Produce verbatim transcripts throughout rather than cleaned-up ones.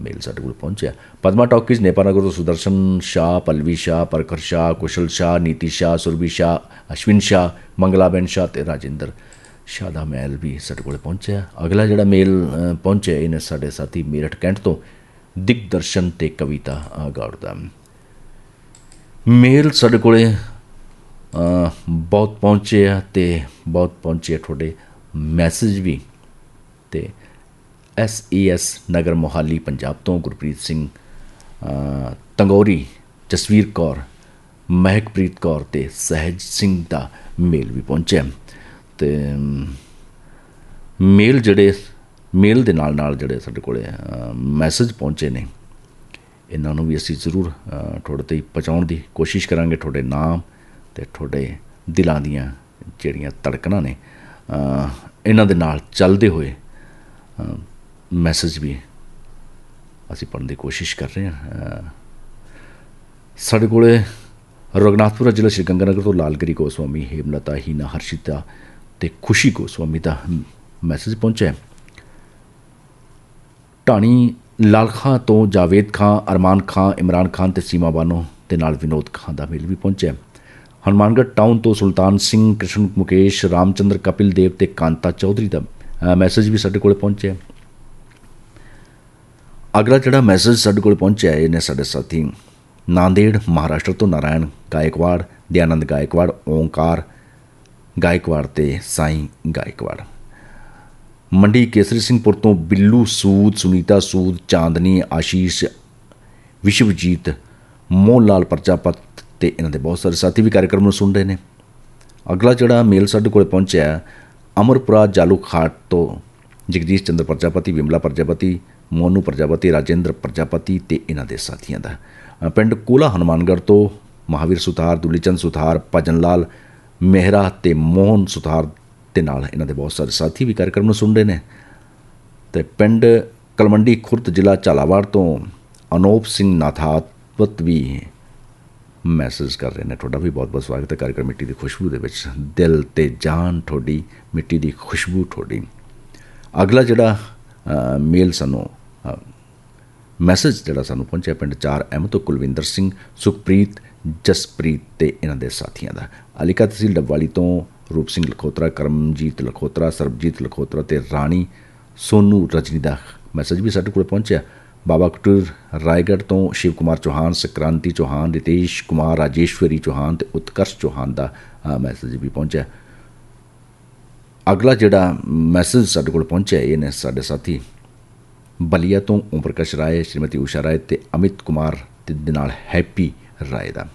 ਮੇਲ ਸਾਡੇ ਕੋਲ ਪਹੁੰਚਿਆ। ਪਦਮਾ ਟਾਕੀਜ਼ ਨੇਪਾਨਗਰ ਤੋਂ ਸੁਦਰਸ਼ਨ ਸ਼ਾਹ, ਪਲਵੀ ਸ਼ਾਹ, ਪ੍ਰਖਰ ਸ਼ਾਹ, ਕੁਸ਼ਲ ਸ਼ਾਹ, ਨੀਤੀ ਸ਼ਾਹ, ਸੁਰਭੀ ਸ਼ਾਹ, ਅਸ਼ਵਿਨ ਸ਼ਾਹ, ਮੰਗਲਾਬੈਨ ਸ਼ਾਹ ਅਤੇ ਰਾਜਿੰਦਰ ਸ਼ਾਹ ਦਾ ਮੇਲ ਵੀ ਸਾਡੇ ਕੋਲ ਪਹੁੰਚਿਆ। ਅਗਲਾ ਜਿਹੜਾ ਮੇਲ ਪਹੁੰਚਿਆ ਇਹਨੇ ਸਾਡੇ ਸਾਥੀ ਮੇਰਠ ਕੈਂਟ ਤੋਂ ਦਿਗਦਰਸ਼ਨ ਅਤੇ ਕਵਿਤਾ ਗੌੜ ਦਾ ਮੇਲ ਸਾਡੇ ਕੋਲ ਬਹੁਤ ਪਹੁੰਚੇ ਆ ਅਤੇ ਬਹੁਤ ਪਹੁੰਚੇ ਤੁਹਾਡੇ ਮੈਸੇਜ ਵੀ। ਅਤੇ S E S Nagar Mohali Punjab ਤੋਂ ਗੁਰਪ੍ਰੀਤ ਸਿੰਘ ਤੰਗੋਰੀ, ਜਸਵੀਰ ਕੌਰ, ਮਹਿਕਪ੍ਰੀਤ ਕੌਰ ਅਤੇ ਸਹਿਜ ਸਿੰਘ ਦਾ ਮੇਲ ਵੀ ਪਹੁੰਚਿਆ। ਅਤੇ ਮੇਲ ਜਿਹੜੇ ਮੇਲ ਦੇ ਨਾਲ ਨਾਲ ਜਿਹੜੇ ਸਾਡੇ ਕੋਲ ਮੈਸੇਜ ਪਹੁੰਚੇ ਨੇ ਇਹਨਾਂ ਨੂੰ ਵੀ ਅਸੀਂ ਜ਼ਰੂਰ ਤੁਹਾਡੇ ਤੱਕ ਪਹੁੰਚਾਉਣ ਦੀ ਕੋਸ਼ਿਸ਼ ਕਰਾਂਗੇ। ਤੁਹਾਡੇ ਨਾਮ ਅਤੇ ਤੁਹਾਡੇ ਦਿਲਾਂ ਦੀਆਂ ਜਿਹੜੀਆਂ ਧੜਕਣਾਂ ਨੇ ਇਹਨਾਂ ਦੇ ਨਾਲ ਚੱਲਦੇ ਹੋਏ ਮੈਸੇਜ ਵੀ ਅਸੀਂ ਪੜ੍ਹਨ ਦੀ ਕੋਸ਼ਿਸ਼ ਕਰ ਰਹੇ ਹਾਂ। ਸਾਡੇ ਕੋਲ ਰਘੁਨਾਥਪੁਰਾ ਜ਼ਿਲ੍ਹਾ ਸ਼੍ਰੀ ਗੰਗਾਨਗਰ ਤੋਂ ਲਾਲਗਰੀ ਗੋਸਵਾਮੀ, ਹੇਮਲਤਾ, ਹੀਨਾ, ਹਰਸ਼ਿਤਾ ਅਤੇ ਖੁਸ਼ੀ ਗੋਸਵਾਮੀ ਦਾ ਮੈਸੇਜ ਪਹੁੰਚਿਆ। ਢਾਣੀ ਲਾਲ ਖਾਂ ਤੋਂ ਜਾਵੇਦ ਖਾਂ, ਅਰਮਾਨ ਖਾਂ, ਇਮਰਾਨ ਖਾਨ ਅਤੇ ਸੀਮਾ ਬਾਨੋ ਦੇ ਨਾਲ ਵਿਨੋਦ ਖਾਂ ਦਾ ਮੇਲ ਵੀ ਪਹੁੰਚਿਆ। ਹਨੂੰਮਾਨਗੜ੍ਹ ਟਾਊਨ ਤੋਂ ਸੁਲਤਾਨ ਸਿੰਘ, ਕ੍ਰਿਸ਼ਨ ਮੁਕੇਸ਼, ਰਾਮਚੰਦਰ, ਕਪਿਲ ਦੇਵ ਅਤੇ ਕਾਂਤਾ ਚੌਧਰੀ ਦਾ ਮੈਸੇਜ ਵੀ ਸਾਡੇ ਕੋਲ ਪਹੁੰਚਿਆ। ਅਗਲਾ ਜਿਹੜਾ ਮੈਸੇਜ ਸਾਡੇ ਕੋਲ ਪਹੁੰਚਿਆ ਇਹਨੇ ਸਾਡੇ ਸਾਥੀ ਨਾਂਦੇੜ ਮਹਾਰਾਸ਼ਟਰ ਤੋਂ ਨਾਰਾਇਣ ਗਾਇਕਵਾੜ, ਦਿਆਨੰਦ ਗਾਇਕਵਾੜ, ਓਂਕਾਰ ਗਾਇਕਵਾੜ ਅਤੇ ਸਾਈਂ ਗਾਇਕਵਾੜ। ਮੰਡੀ ਕੇਸਰੀ ਸਿੰਘਪੁਰ ਤੋਂ ਬਿੱਲੂ ਸੂਦ, ਸੁਨੀਤਾ ਸੂਦ, ਚਾਂਦਨੀ, ਆਸ਼ੀਸ਼, ਵਿਸ਼ਵਜੀਤ, ਮੋਹਨ ਲਾਲ ਪ੍ਰਜਾਪਤ ਅਤੇ ਇਹਨਾਂ ਦੇ ਬਹੁਤ ਸਾਰੇ ਸਾਥੀ ਵੀ ਕਾਰਿਆਕਰਮ ਨੂੰ ਸੁਣ ਰਹੇ ਨੇ। ਅਗਲਾ ਜਿਹੜਾ ਮੇਲ ਸਾਡੇ ਕੋਲ ਪਹੁੰਚਿਆ ਅਮਰਪੁਰਾ ਜਾਲੂਖਾਟ ਤੋਂ ਜਗਦੀਸ਼ ਚੰਦਰ ਪ੍ਰਜਾਪਤੀ, ਵਿਮਲਾ ਪ੍ਰਜਾਪਤੀ, ਮੋਨੂ ਪ੍ਰਜਾਪਤੀ, ਰਾਜੇਂਦਰ ਪ੍ਰਜਾਪਤੀ ਅਤੇ ਇਹਨਾਂ ਦੇ ਸਾਥੀਆਂ ਦਾ। ਪਿੰਡ ਕੋਲਾ ਹਨੂੰਮਾਨਗੜ੍ਹ ਤੋਂ ਮਹਾਵੀਰ ਸੁਥਾਰ, ਦੁਲੀਚੰਦ ਸੁਥਾਰ, ਭਜਨ ਲਾਲ ਮਹਿਰਾ ਅਤੇ ਮੋਹਨ ਸੁਥਾਰ ਦੇ ਨਾਲ ਇਹਨਾਂ ਦੇ ਬਹੁਤ ਸਾਰੇ ਸਾਥੀ ਵੀ ਕਾਰਿਆਕਰਮ ਨੂੰ ਸੁਣ ਰਹੇ ਨੇ। ਅਤੇ ਪਿੰਡ ਕਲਮੰਡੀ ਖੁਰਦ ਜ਼ਿਲ੍ਹਾ ਝਾਲਾਵਾੜ ਤੋਂ ਅਨੂਪ ਸਿੰਘ ਨਾਥਾਵਤ ਵੀ ਮੈਸੇਜ ਕਰ ਰਹੇ ਨੇ। ਤੁਹਾਡਾ ਵੀ ਬਹੁਤ ਬਹੁਤ ਸਵਾਗਤ ਹੈ ਕਾਰਿਆਕਰਮ ਮਿੱਟੀ ਦੀ ਖੁਸ਼ਬੂ ਦੇ ਵਿੱਚ। ਦਿਲ ਅਤੇ ਜਾਨ ਤੁਹਾਡੀ, ਮਿੱਟੀ ਦੀ ਖੁਸ਼ਬੂ ਤੁਹਾਡੀ। ਅਗਲਾ ਜਿਹੜਾ ਮੇਲ ਸਾਨੂੰ ਮੈਸੇਜ ਜਿਹੜਾ ਸਾਨੂੰ ਪਹੁੰਚਿਆ ਪਿੰਡ ਚਾਰ ਅਹਿਮਦ ਤੋਂ ਕੁਲਵਿੰਦਰ ਸਿੰਘ, ਸੁਖਪ੍ਰੀਤ, ਜਸਪ੍ਰੀਤ ਅਤੇ ਇਹਨਾਂ ਦੇ ਸਾਥੀਆਂ ਦਾ। ਅਲੀਕਾ ਤਹਿਸੀਲ ਡੱਬਵਾਲੀ ਤੋਂ ਰੂਪ ਸਿੰਘ ਲਖੋਤਰਾ, ਕਰਮਜੀਤ ਲਖੋਤਰਾ, ਸਰਬਜੀਤ ਲਖੋਤਰਾ ਅਤੇ ਰਾਣੀ ਸੋਨੂ ਰਜਨੀ ਦਾ ਮੈਸੇਜ ਵੀ ਸਾਡੇ ਕੋਲ ਪਹੁੰਚਿਆ। ਬਾਬਾ ਕਟੂਰ ਰਾਏਗੜ੍ਹ ਤੋਂ ਸ਼ਿਵ ਕੁਮਾਰ ਚੌਹਾਨ, ਸਕ੍ਰਾਂਤੀ ਚੌਹਾਨ, ਰਿਤੇਸ਼ ਕੁਮਾਰ, ਰਾਜੇਸ਼ਵਰੀ ਚੌਹਾਨ ਅਤੇ ਉਤਕਰਸ਼ ਚੌਹਾਨ ਦਾ ਮੈਸੇਜ ਵੀ ਪਹੁੰਚਿਆ। ਅਗਲਾ ਜਿਹੜਾ ਮੈਸੇਜ ਸਾਡੇ ਕੋਲ ਪਹੁੰਚਿਆ ਇਹ ਨੇ ਸਾਡੇ ਸਾਥੀ ਬਲੀਆ ਤੋਂ ਓਮ ਪ੍ਰਕਾਸ਼ ਰਾਏ, ਸ਼੍ਰੀਮਤੀ ਊਸ਼ਾ ਰਾਏ ਅਤੇ ਅਮਿਤ ਕੁਮਾਰ ਦੇ ਨਾਲ ਹੈਪੀ ਰਾਏ ਦਾ।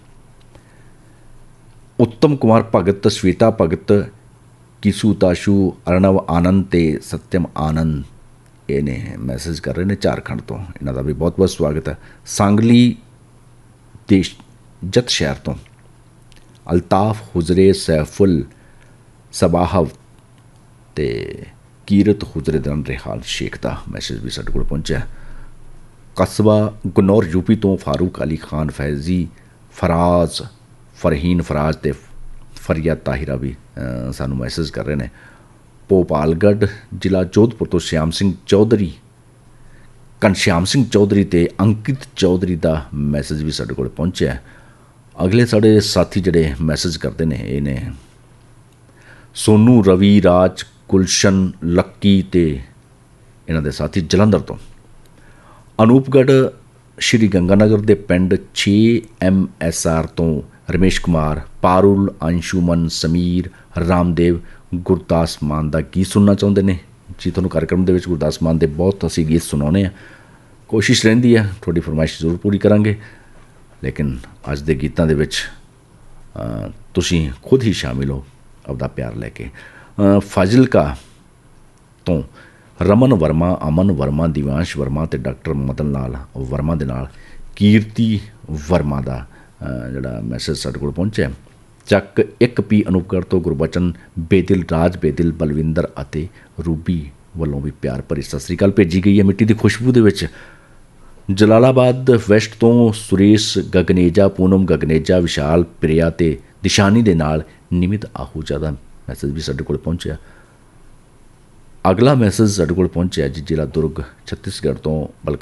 ਉੱਤਮ ਕੁਮਾਰ ਭਗਤ, ਸ਼ਵੇਤਾ ਭਗਤ, ਕਿਸੂ ਤਾਸ਼ੂ, ਅਰਣਵ ਆਨੰਦ ਅਤੇ ਸਤਿਅਮ ਆਨੰਦ ਇਹ ਨੇ ਮੈਸੇਜ ਕਰ ਰਹੇ ਨੇ ਝਾਰਖੰਡ ਤੋਂ। ਇਹਨਾਂ ਦਾ ਵੀ ਬਹੁਤ ਬਹੁਤ ਸਵਾਗਤ ਹੈ। ਸਾਂਗਲੀ ਦੇ ਜਤ ਸ਼ਹਿਰ ਤੋਂ ਅਲਤਾਫ, ਹੁਜਰੇ, ਸੈਫੁਲ, ਸਬਾਹਵ ਅਤੇ ਕੀਰਤ ਹੁਜਰੇ ਦਾ ਰਿਹਾਲ ਸ਼ੇਖ ਦਾ ਮੈਸੇਜ ਵੀ ਸਾਡੇ ਕੋਲ ਪਹੁੰਚਿਆ। ਕਸਬਾ ਗਨੌਰ ਯੂਪੀ ਤੋਂ ਫਾਰੂਕ ਅਲੀ ਖਾਨ, ਫੈਜ਼ੀ, ਫਰਾਜ਼, ਫਰਹੀਨ ਫਰਾਜ਼ ਅਤੇ ਫਰੀਆ ਤਾਹਿਰਾ ਵੀ ਸਾਨੂੰ ਮੈਸੇਜ ਕਰ ਰਹੇ ਨੇ। ਭੋਪਾਲਗੜ੍ਹ ਜ਼ਿਲ੍ਹਾ ਜੋਧਪੁਰ ਤੋਂ ਸ਼ਿਆਮ ਸਿੰਘ ਚੌਧਰੀ, ਘਨਸ਼ਿਆਮ ਸਿੰਘ ਚੌਧਰੀ ਅਤੇ ਅੰਕਿਤ ਚੌਧਰੀ ਦਾ ਮੈਸੇਜ ਵੀ ਸਾਡੇ ਕੋਲ ਪਹੁੰਚਿਆ। ਅਗਲੇ ਸਾਡੇ ਸਾਥੀ ਜਿਹੜੇ ਮੈਸੇਜ ਕਰਦੇ ਨੇ ਇਹ ਨੇ ਸੋਨੂ, ਰਵੀ, ਰਾਜ, ਗੁਲਸ਼ਨ, ਲੱਕੀ ਅਤੇ ਇਹਨਾਂ ਦੇ ਸਾਥੀ ਜਲੰਧਰ ਤੋਂ। ਅਨੂਪਗੜ੍ਹ ਸ਼੍ਰੀ ਗੰਗਾਨਗਰ ਦੇ ਪਿੰਡ ਛੇ ਐਮ ਐਸ ਆਰ ਤੋਂ ਰਮੇਸ਼ ਕੁਮਾਰ, ਪਾਰੁਲ, ਅੰਸ਼ੂਮਨ, ਸਮੀਰ, ਰਾਮਦੇਵ ਗੁਰਦਾਸ ਮਾਨ ਦਾ ਗੀਤ ਸੁਣਨਾ ਚਾਹੁੰਦੇ ਨੇ। ਜੀ ਤੁਹਾਨੂੰ ਕਾਰਿਆਕਰਮ ਦੇ ਵਿੱਚ ਗੁਰਦਾਸ ਮਾਨ ਦੇ ਬਹੁਤ ਅਸੀਂ ਗੀਤ ਸੁਣਾਉਂਦੇ ਹਾਂ। ਕੋਸ਼ਿਸ਼ ਰਹਿੰਦੀ ਹੈ ਤੁਹਾਡੀ ਫਰਮਾਇਸ਼ ਜ਼ਰੂਰ ਪੂਰੀ ਕਰਾਂਗੇ, ਲੇਕਿਨ ਅੱਜ ਦੇ ਗੀਤਾਂ ਦੇ ਵਿੱਚ ਤੁਸੀਂ ਖੁਦ ਹੀ ਸ਼ਾਮਿਲ ਹੋ ਆਪਦਾ ਪਿਆਰ ਲੈ ਕੇ। ਫਾਜ਼ਿਲਕਾ ਤੋਂ ਰਮਨ ਵਰਮਾ, ਅਮਨ ਵਰਮਾ, ਦਿਵਾਂਸ਼ ਵਰਮਾ ਅਤੇ ਡਾਕਟਰ ਮਦਨ ਲਾਲ ਵਰਮਾ ਦੇ ਨਾਲ ਕੀਰਤੀ ਵਰਮਾ ਦਾ ਜਿਹੜਾ ਮੈਸੇਜ ਸਾਡੇ ਕੋਲ ਪਹੁੰਚਿਆ। ਚੱਕ ਇੱਕ ਪੀ ਅਨੂਪਗੜ੍ਹ ਤੋਂ ਗੁਰਬਚਨ ਬੇਦਿਲ, ਰਾਜ ਬੇਦਿਲ, ਬਲਵਿੰਦਰ ਅਤੇ ਰੂਬੀ ਵੱਲੋਂ ਵੀ ਪਿਆਰ ਭਰੀ ਸਤਿ ਸ਼੍ਰੀ ਅਕਾਲ ਭੇਜੀ ਗਈ ਹੈ ਮਿੱਟੀ ਦੀ ਖੁਸ਼ਬੂ ਦੇ ਵਿੱਚ। ਜਲਾਲਾਬਾਦ ਵੈਸਟ ਤੋਂ ਸੁਰੇਸ਼ ਗਗਨੇਜਾ, ਪੂਨਮ ਗਗਨੇਜਾ, ਵਿਸ਼ਾਲ ਪ੍ਰਿਆ ਅਤੇ ਦਿਸ਼ਾਨੀ ਦੇ ਨਾਲ ਨਿਮਿਤ ਆਹੂਜਾ ਦਾ ਮੈਸੇਜ ਵੀ ਸਾਡੇ ਕੋਲ ਪਹੁੰਚਿਆ। ਅਗਲਾ ਮੈਸੇਜ ਸਾਡੇ ਕੋਲ ਪਹੁੰਚਿਆ ਜੀ ਜ਼ਿਲ੍ਹਾ ਦੁਰਗ ਛੱਤੀਸਗੜ੍ਹ ਤੋਂ ਬਲਕਾਰ